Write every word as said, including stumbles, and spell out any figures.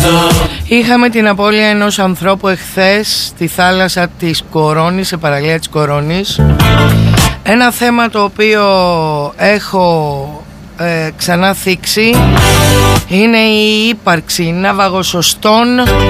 Είχαμε την απώλεια ενός ανθρώπου εχθές στη θάλασσα της Κορώνης, σε παραλία της Κορώνης. Ένα θέμα το οποίο έχω ε, ξανά θίξει είναι η ύπαρξη ναυαγοσωστών